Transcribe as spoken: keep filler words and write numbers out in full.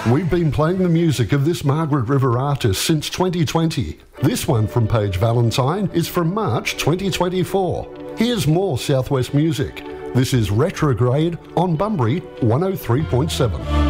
We've been playing the music of this Margaret River artist since twenty twenty. This one from Paige Valentine is from March twenty twenty-four. Here's more Southwest music. This is Retrograde on Bunbury one oh three point seven.